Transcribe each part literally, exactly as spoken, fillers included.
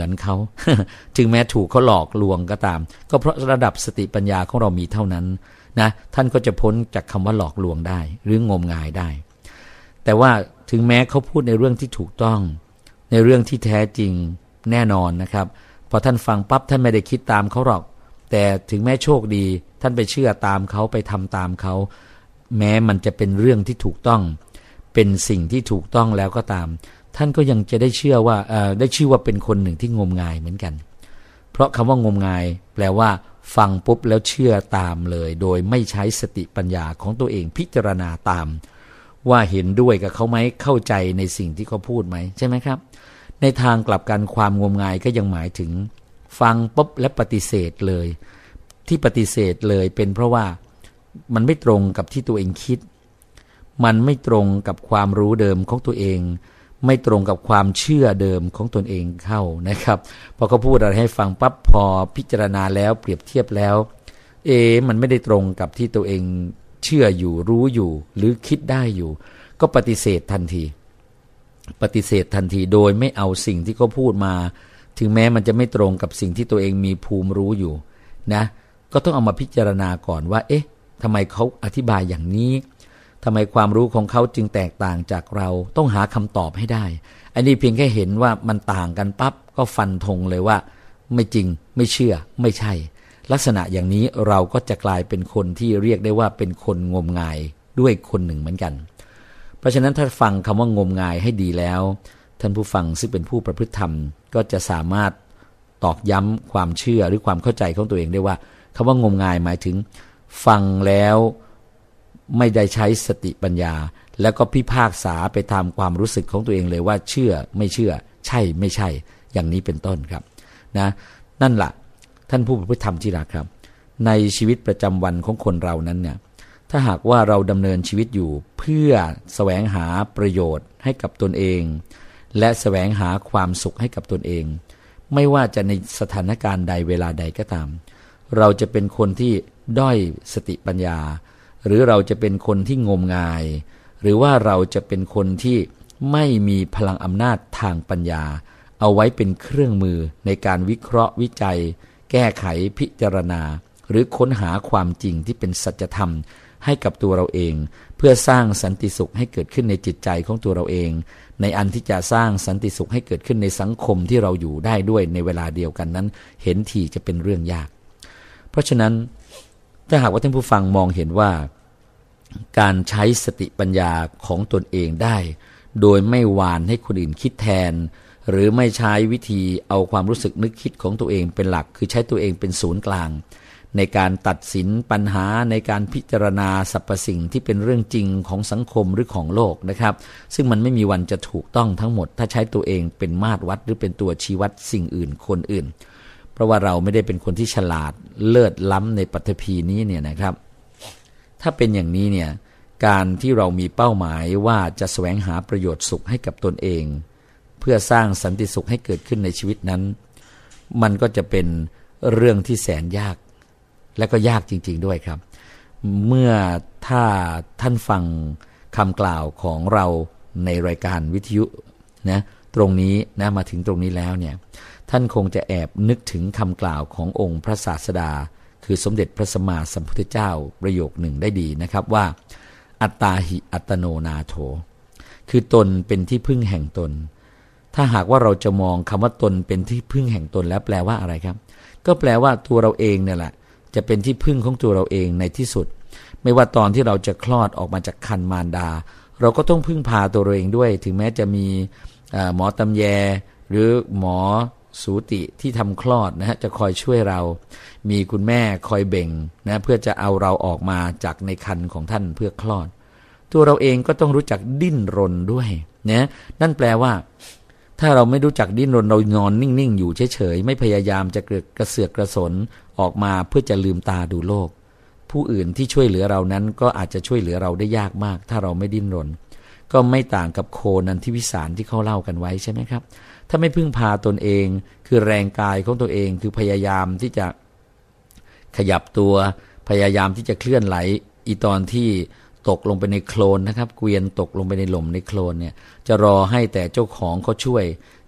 อนเขา ถึงแม้ถูกเขาหลอกลวงก็ตามก็เพราะระดับสติปัญญาของเรามีเท่านั้นนะท่านก็จะพ้นจากคำว่าหลอกลวงได้หรืองมงายได้แต่ว่าถึงแม้เขาพูดในเรื่องที่ถูกต้องในเรื่องที่แท้จริงแน่นอนนะครับพอท่านฟังปั๊บท่านไม่ได้คิดตามเขาหรอกแต่ถึงแม้โชคดีท่านไปเชื่อตามเขาไปทำตามเขาแม้มันจะเป็นเรื่องที่ถูกต้องเป็นสิ่งที่ถูกต้องแล้วก็ตามท่านก็ยังจะได้เชื่อว่าเอ่อได้ชื่อว่าเป็นคนหนึ่งที่งมงายเหมือนกันเพราะคำว่างมงายแปลว่าฟังปุ๊บแล้วเชื่อตามเลยโดยไม่ใช้สติปัญญาของตัวเองพิจารณาตามว่าเห็นด้วยกับเขาไหมเข้าใจในสิ่งที่เขาพูดไหมใช่ไหมครับในทางกลับกันความงมงายก็ยังหมายถึงฟังปุ๊บและปฏิเสธเลยที่ปฏิเสธเลยเป็นเพราะว่ามันไม่ตรงกับที่ตัวเองคิดมันไม่ตรงกับความรู้เดิมของตัวเองไม่ตรงกับความเชื่อเดิมของตนเองเข้านะครับพอเขาพูดอะไรให้ฟังปั๊บพอพิจารณาแล้วเปรียบเทียบแล้วเอ๊ะมันไม่ได้ตรงกับที่ตัวเองเชื่ออยู่รู้อยู่หรือคิดได้อยู่ก็ปฏิเสธทันทีปฏิเสธทันทีโดยไม่เอาสิ่งที่เขาพูดมาถึงแม้มันจะไม่ตรงกับสิ่งที่ตัวเองมีภูมิรู้อยู่นะก็ต้องเอามาพิจารณาก่อนว่าเอ๊ะทำไมเขาอธิบายอย่างนี้ทำไมความรู้ของเขาจึงแตกต่างจากเราต้องหาคำตอบให้ได้อันนี้เพียงแค่เห็นว่ามันต่างกันปั๊บก็ฟันธงเลยว่าไม่จริงไม่เชื่อไม่ใช่ลักษณะอย่างนี้เราก็จะกลายเป็นคนที่เรียกได้ว่าเป็นคนงมงายด้วยคนหนึ่งเหมือนกันเพราะฉะนั้นถ้าฟังคำว่างมงายให้ดีแล้วท่านผู้ฟังซึ่งเป็นผู้ประพฤติธรรมก็จะสามารถตอกย้ำความเชื่อหรือความเข้าใจของตัวเองได้ว่าคำว่างมงายหมายถึงฟังแล้วไม่ได้ใช้สติปัญญาแล้วก็พิพากษาไปตามความรู้สึกของตัวเองเลยว่าเชื่อไม่เชื่อใช่ไม่ใช่อย่างนี้เป็นต้นครับนะนั่นแหละท่านผู้ประพฤติธรรมที่รักครับในชีวิตประจำวันของคนเรานั้นเนี่ยถ้าหากว่าเราดำเนินชีวิตอยู่เพื่อแสวงหาประโยชน์ให้กับตนเองและแสวงหาความสุขให้กับตนเองไม่ว่าจะในสถานการณ์ใดเวลาใดก็ตามเราจะเป็นคนที่ด้อยสติปัญญาหรือเราจะเป็นคนที่งมงายหรือว่าเราจะเป็นคนที่ไม่มีพลังอำนาจทางปัญญาเอาไว้เป็นเครื่องมือในการวิเคราะห์วิจัยแก้ไขพิจารณาหรือค้นหาความจริงที่เป็นสัจธรรมให้กับตัวเราเองเพื่อสร้างสันติสุขให้เกิดขึ้นในจิตใจของตัวเราเองในอันที่จะสร้างสันติสุขให้เกิดขึ้นในสังคมที่เราอยู่ได้ด้วยในเวลาเดียวกันนั้นเห็นทีจะเป็นเรื่องยากเพราะฉะนั้นถ้าหากว่าท่านผู้ฟังมองเห็นว่าการใช้สติปัญญาของตนเองได้โดยไม่หวานให้คนอื่นคิดแทนหรือไม่ใช้วิธีเอาความรู้สึกนึกคิดของตัวเองเป็นหลักคือใช้ตัวเองเป็นศูนย์กลางในการตัดสินปัญหาในการพิจารณาสรรพสิ่งที่เป็นเรื่องจริงของสังคมหรือของโลกนะครับซึ่งมันไม่มีวันจะถูกต้องทั้งหมดถ้าใช้ตัวเองเป็นมาตรวัดหรือเป็นตัวชี้วัดสิ่งอื่นคนอื่นเพราะว่าเราไม่ได้เป็นคนที่ฉลาดเลิศล้ำในปฐพีนี้เนี่ยนะครับถ้าเป็นอย่างนี้เนี่ยการที่เรามีเป้าหมายว่าจะแสวงหาประโยชน์สุขให้กับตนเองเพื่อสร้างสันติสุขให้เกิดขึ้นในชีวิตนั้นมันก็จะเป็นเรื่องที่แสนยากและก็ยากจริงๆด้วยครับเมื่อถ้าท่านฟังคำกล่าวของเราในรายการวิทยุนะตรงนี้นะมาถึงตรงนี้แล้วเนี่ยท่านคงจะแอบนึกถึงคำกล่าวขององค์พระศาสดาคือสมเด็จพระสัมมาสัมพุทธเจ้าประโยคหนึ่งได้ดีนะครับว่าอัตตาหิอัตโนนาโถคือตนเป็นที่พึ่งแห่งตนถ้าหากว่าเราจะมองคำว่าตนเป็นที่พึ่งแห่งตนแล้วแปลว่าอะไรครับก็แปลว่าตัวเราเองเนี่ยแหละจะเป็นที่พึ่งของตัวเราเองในที่สุดไม่ว่าตอนที่เราจะคลอดออกมาจากครรภ์มารดาเราก็ต้องพึ่งพาตัวเราเองด้วยถึงแม้จะมีหมอตำแยหรือหมอสูติที่ทำคลอดนะฮะจะคอยช่วยเรามีคุณแม่คอยเบ่งนะเพื่อจะเอาเราออกมาจากในครรภ์ของท่านเพื่อคลอดตัวเราเองก็ต้องรู้จักดิ้นรนด้วยนะนั่นแปลว่าถ้าเราไม่รู้จักดิ้นรนเรานอนนิ่งๆอยู่เฉยๆไม่พยายามจะกระเสือกกระสนออกมาเพื่อจะลืมตาดูโลกผู้อื่นที่ช่วยเหลือเรานั้นก็อาจจะช่วยเหลือเราได้ยากมากถ้าเราไม่ดิ้นรนก็ไม่ต่างกับโคนันทิวิสารที่เขาเล่ากันไว้ใช่ไหมครับถ้าไม่พึ่งพาตนเองคือแรงกายของตัวเองคือพยายามที่จะขยับตัวพยายามที่จะเคลื่อนไหลอีตอนที่ตกลงไปในโคลนนะครับเกวียนตกลงไปในหล่มในโคลนเนี่ยจะรอให้แต่เจ้าของเขาช่วย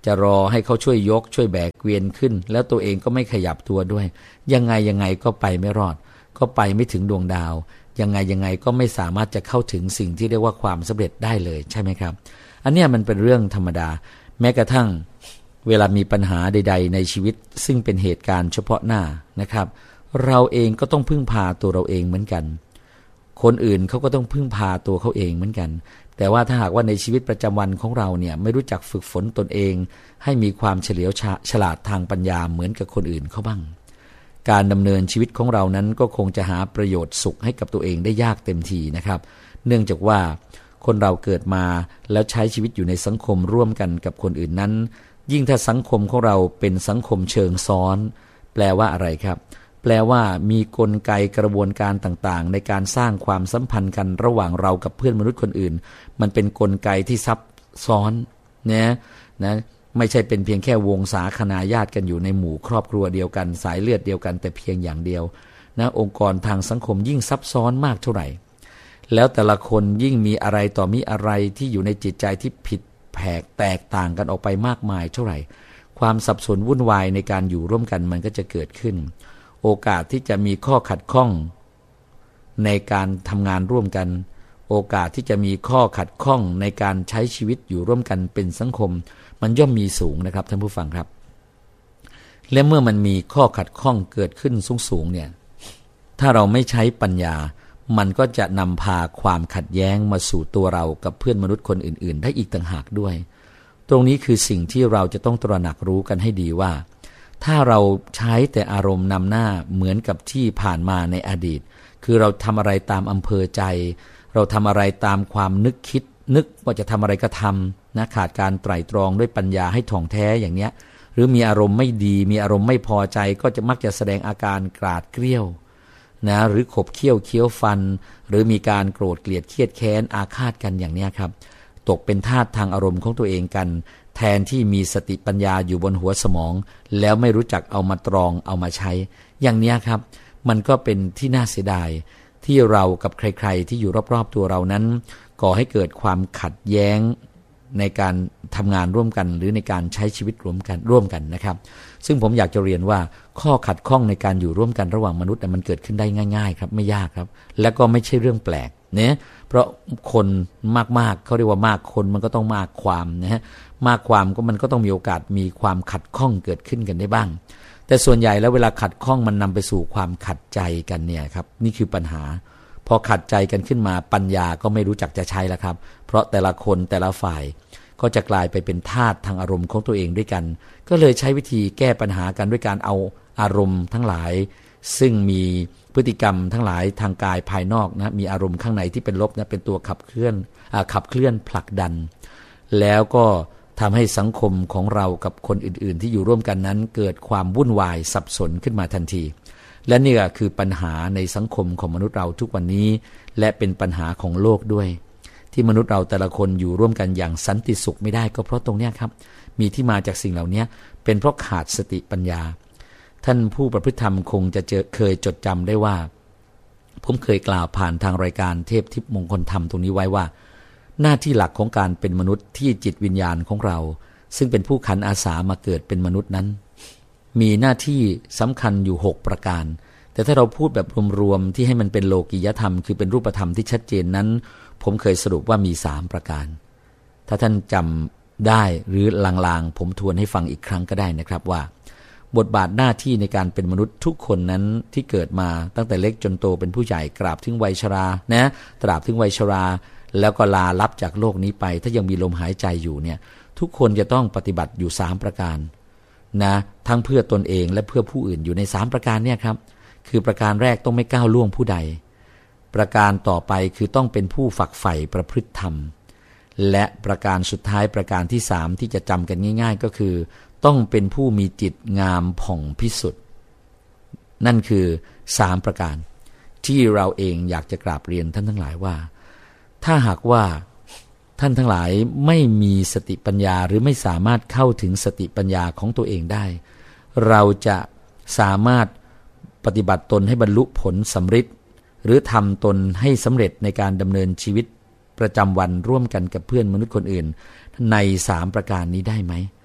จะรอให้เขาช่วยยกช่วยแบกเกวียนขึ้นแล้วตัวเองก็ไม่ขยับตัวด้วยยังไงยังไงก็ไปไม่รอดก็ไปไม่ถึงดวงดาวยังไงยังไงก็ไม่สามารถจะเข้าถึงสิ่งที่เรียกว่าความสำเร็จได้เลยใช่ไหมครับอันนี้มันเป็นเรื่องธรรมดาแม้กระทั่งเวลามีปัญหาใดๆในชีวิตซึ่งเป็นเหตุการณ์เฉพาะหน้านะครับเราเองก็ต้องพึ่งพาตัวเราเองเหมือนกันคนอื่นเขาก็ต้องพึ่งพาตัวเขาเองเหมือนกันแต่ว่าถ้าหากว่าในชีวิตประจำวันของเราเนี่ยไม่รู้จักฝึกฝนตนเองให้มีความเฉลียวฉลาดทางปัญญาเหมือนกับคนอื่นเขาบ้างการดำเนินชีวิตของเรานั้นก็คงจะหาประโยชน์สุขให้กับตัวเองได้ยากเต็มทีนะครับเนื่องจากว่าคนเราเกิดมาแล้วใช้ชีวิตอยู่ในสังคมร่วมกันกับคนอื่นนั้นยิ่งถ้าสังคมของเราเป็นสังคมเชิงซ้อนแปลว่าอะไรครับแปลว่ามีกลไกกระบวนการต่างๆในการสร้างความสัมพันธ์กันระหว่างเรากับเพื่อนมนุษย์คนอื่นมันเป็นกลไกที่ซับซ้อนนะนะไม่ใช่เป็นเพียงแค่วงศาคณาญาติกันอยู่ในหมู่ครอบครัวเดียวกันสายเลือดเดียวกันแต่เพียงอย่างเดียวนะองค์กรทางสังคมยิ่งซับซ้อนมากเท่าไหร่แล้วแต่ละคนยิ่งมีอะไรต่อมีอะไรที่อยู่ในจิตใจที่ผิดแผกแตกต่างกันออกไปมากมายเท่าไหร่ความสับสนวุ่นวายในการอยู่ร่วมกันมันก็จะเกิดขึ้นโอกาสที่จะมีข้อขัดข้องในการทำงานร่วมกันโอกาสที่จะมีข้อขัดข้องในการใช้ชีวิตอยู่ร่วมกันเป็นสังคมมันย่อมมีสูงนะครับท่านผู้ฟังครับและเมื่อมันมีข้อขัดข้องเกิดขึ้นสูงๆเนี่ยถ้าเราไม่ใช้ปัญญามันก็จะนำพาความขัดแย้งมาสู่ตัวเรากับเพื่อนมนุษย์คนอื่นๆได้อีกต่างหากด้วยตรงนี้คือสิ่งที่เราจะต้องตระหนักรู้กันให้ดีว่าถ้าเราใช้แต่อารมณ์นำหน้าเหมือนกับที่ผ่านมาในอดีตคือเราทำอะไรตามอำเภอใจเราทำอะไรตามความนึกคิดนึกว่าจะทำอะไรก็ทำนะขาดการไตร่ตรองด้วยปัญญาให้ถ่องแท้อย่างเนี้ยหรือมีอารมณ์ไม่ดีมีอารมณ์ไม่พอใจก็จะมักจะแสดงอาการกราดเกรี้ยวนะหรือขบเคี้ยวเคี้ยวฟันหรือมีการโกรธเกลียดเครียดแค้นอาฆาตกันอย่างนี้ครับตกเป็นทาสทางอารมณ์ของตัวเองกันแทนที่มีสติปัญญาอยู่บนหัวสมองแล้วไม่รู้จักเอามาตรองเอามาใช้อย่างนี้ครับมันก็เป็นที่น่าเสียดายที่เรากับใครๆที่อยู่รอบๆตัวเรานั้นก่อให้เกิดความขัดแย้งในการทำงานร่วมกันหรือในการใช้ชีวิตร่วมกันร่วมกันนะครับซึ่งผมอยากจะเรียนว่าข้อขัดข้องในการอยู่ร่วมกันระหว่างมนุษย์มันเกิดขึ้นได้ง่ายๆครับไม่ยากครับและก็ไม่ใช่เรื่องแปลกเนี่ยเพราะคนมากๆเขาเรียกว่ามากคนมันก็ต้องมากความนะฮะมากความก็มันก็ต้องมีโอกาสมีความขัดข้องเกิดขึ้นกันได้บ้างแต่ส่วนใหญ่แล้วเวลาขัดข้องมันนำไปสู่ความขัดใจกันเนี่ยครับนี่คือปัญหาพอขัดใจกันขึ้นมาปัญญาก็ไม่รู้จักจะใช้แล้วครับเพราะแต่ละคนแต่ละฝ่ายก็จะกลายไปเป็นทาสทางอารมณ์ของตัวเองด้วยกันก็เลยใช้วิธีแก้ปัญหากันด้วยการเอาอารมณ์ทั้งหลายซึ่งมีพฤติกรรมทั้งหลายทางกายภายนอกนะมีอารมณ์ข้างในที่เป็นลบนะเป็นตัวขับเคลื่อนขับเคลื่อนผลักดันแล้วก็ทำให้สังคมของเรากับคนอื่นๆที่อยู่ร่วมกันนั้นเกิดความวุ่นวายสับสนขึ้นมาทันทีและนี่ก็คือปัญหาในสังคมของมนุษย์เราทุกวันนี้และเป็นปัญหาของโลกด้วยที่มนุษย์เราแต่ละคนอยู่ร่วมกันอย่างสันติสุขไม่ได้ก็เพราะตรงนี้ครับมีที่มาจากสิ่งเหล่านี้เป็นเพราะขาดสติปัญญาท่านผู้ประพฤติธรรมคงจะเจอเคยจดจำได้ว่าผมเคยกล่าวผ่านทางรายการเทพทิพย์มงคลธรรมตรงนี้ไว้ว่าหน้าที่หลักของการเป็นมนุษย์ที่จิตวิญญาณของเราซึ่งเป็นผู้ขันอาสามาเกิดเป็นมนุษย์นั้นมีหน้าที่สำคัญอยู่หกประการแต่ถ้าเราพูดแบบรวมๆที่ให้มันเป็นโลกิยธรรมคือเป็นรูปธรรมที่ชัดเจนนั้นผมเคยสรุปว่ามีสามประการถ้าท่านจำได้หรือลางๆผมทวนให้ฟังอีกครั้งก็ได้นะครับว่าบทบาทหน้าที่ในการเป็นมนุษย์ทุกคนนั้นที่เกิดมาตั้งแต่เล็กจนโตเป็นผู้ใหญ่กราบถึงวัยชรานะตราบถึงวัยชราแล้วก็ลาลับจากโลกนี้ไปถ้ายังมีลมหายใจอยู่เนี่ยทุกคนจะต้องปฏิบัติอยู่สามประการนะทั้งเพื่อตนเองและเพื่อผู้อื่นอยู่ในสามประการเนี่ยครับคือประการแรกต้องไม่ก้าวล่วงผู้ใดประการต่อไปคือต้องเป็นผู้ฝักใฝ่ประพฤติธรรมและประการสุดท้ายประการที่สามที่จะจำกันง่ายๆก็คือต้องเป็นผู้มีจิตงามผ่องพิสุทธิ์นั่นคือสามประการที่เราเองอยากจะกราบเรียนท่านทั้งหลายว่าถ้าหากว่าท่านทั้งหลายไม่มีสติปัญญาหรือไม่สามารถเข้าถึงสติปัญญาของตัวเองได้เราจะสามารถปฏิบัติตนให้บรรลุผลสำเร็จหรือทำตนให้สำเร็จในการดำเนินชีวิตประจำวันร่วมกันกับเพื่อนมนุษย์คนอื่นในสามประการนี้ได้ไหม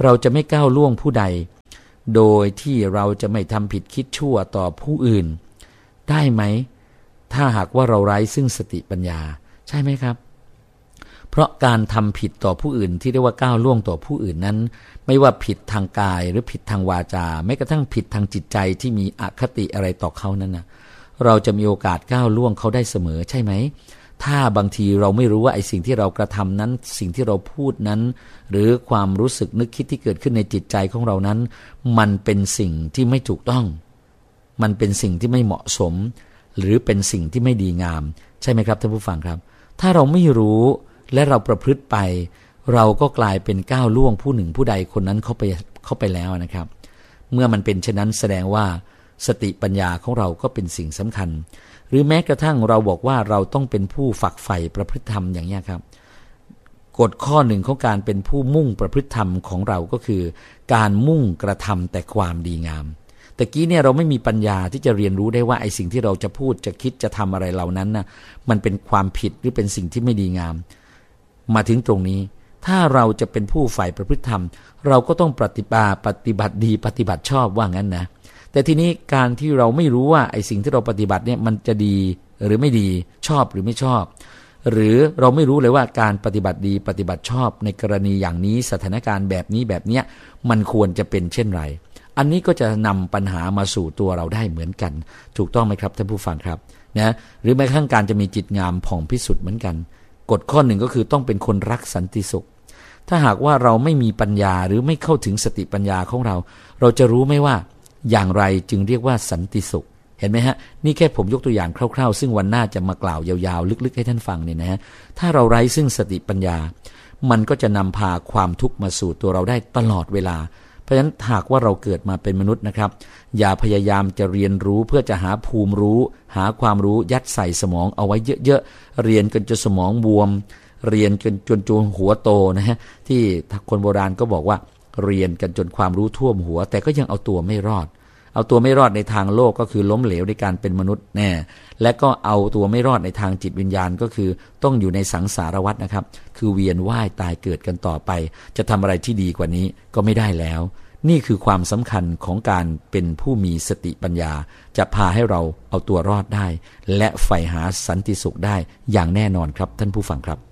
เราจะไม่ก้าวล่วงผู้ใดโดยที่เราจะไม่ทำผิดคิดชั่วต่อผู้อื่นได้ไหมถ้าหากว่าเราไร้ซึ่งสติปัญญาใช่ไหมครับเพราะการทำผิดต่อผู้อื่นที่เรียกว่าก้าวล่วงต่อผู้อื่นนั้นไม่ว่าผิดทางกายหรือผิดทางวาจาแม้กระทั่งผิดทางจิตใจที่มีอคติอะไรต่อเขานั้นนะเราจะมีโอกาสก้าวล่วงเขาได้เสมอใช่ไหมถ้าบางทีเราไม่รู้ว่าไอ้สิ่งที่เรากระทำนั้นสิ่งที่เราพูดนั้นหรือความรู้สึกนึกคิดที่เกิดขึ้นในจิตใจของเรานั้นมันเป็นสิ่งที่ไม่ถูกต้องมันเป็นสิ่งที่ไม่เหมาะสมหรือเป็นสิ่งที่ไม่ดีงามใช่ไหมครับท่านผู้ฟังครับถ้าเราไม่รู้และเราประพฤติไปเราก็กลายเป็นก้าวล่วงผู้หนึ่งผู้ใดคนนั้นเข้าไปเข้าไปแล้วนะครับเมื่อมันเป็นเช่นนั้นแสดงว่าสติปัญญาของเราก็เป็นสิ่งสำคัญหรือแม้กระทั่งเราบอกว่าเราต้องเป็นผู้ฝักใฝ่ประพฤติธรรมอย่างนี้ครับกฎข้อหนึ่งของการเป็นผู้มุ่งประพฤติธรรมของเราก็คือการมุ่งกระทำแต่ความดีงามแต่กี้เนี่ยเราไม่มีปัญญาที่จะเรียนรู้ได้ว่าไอ้สิ่งที่เราจะพูดจะคิดจะทำอะไรเหล่านั้นน่ะมันเป็นความผิดหรือเป็นสิ่งที่ไม่ดีงามมาถึงตรงนี้ถ้าเราจะเป็นผู้ใฝ่ประพฤติธรรมเราก็ต้องปฏิบัติปฏิบัติดีปฏิบัติชอบว่างั้นนะแต่ทีนี้การที่เราไม่รู้ว่าไอ้สิ่งที่เราปฏิบัติเนี่ยมันจะดีหรือไม่ดีชอบหรือไม่ชอบหรือเราไม่รู้เลยว่าการปฏิบัติดีปฏิบัติชอบในกรณีอย่างนี้สถานการณ์แบบนี้แบบเนี้ยมันควรจะเป็นเช่นไรอันนี้ก็จะนำปัญหามาสู่ตัวเราได้เหมือนกันถูกต้องไหมครับท่านผู้ฟังครับนะหรือแม้กระทั่งการจะมีจิตงามผ่องพิสุทธิ์เหมือนกันกฎข้อหนึ่งก็คือต้องเป็นคนรักสันติสุขถ้าหากว่าเราไม่มีปัญญาหรือไม่เข้าถึงสติปัญญาของเราเราจะรู้ไหมว่าอย่างไรจึงเรียกว่าสันติสุขเห็นไหมฮะนี่แค่ผมยกตัวอย่างคร่าวๆซึ่งวันหน้าจะมากล่าวยาวๆลึกๆให้ท่านฟังเนี่ยนะฮะถ้าเราไร้ซึ่งสติปัญญามันก็จะนำพาความทุกข์มาสู่ตัวเราได้ตลอดเวลาเพราะฉะนั้นหากว่าเราเกิดมาเป็นมนุษย์นะครับอย่าพยายามจะเรียนรู้เพื่อจะหาภูมิรู้หาความรู้ยัดใส่สมองเอาไว้เยอะๆเรียนจนจนสมองบวมเรียนจนจนจนหัวโตนะฮะที่คนโบราณก็บอกว่าเรียนกันจนความรู้ท่วมหัวแต่ก็ยังเอาตัวไม่รอดเอาตัวไม่รอดในทางโลกก็คือล้มเหลวในการเป็นมนุษย์แน่และก็เอาตัวไม่รอดในทางจิตวิญญาณก็คือต้องอยู่ในสังสารวัฏนะครับคือเวียนว่ายตายเกิดกันต่อไปจะทำอะไรที่ดีกว่านี้ก็ไม่ได้แล้วนี่คือความสำคัญของการเป็นผู้มีสติปัญญาจะพาให้เราเอาตัวรอดได้และใฝ่หาสันติสุขได้อย่างแน่นอนครับท่านผู้ฟังครับ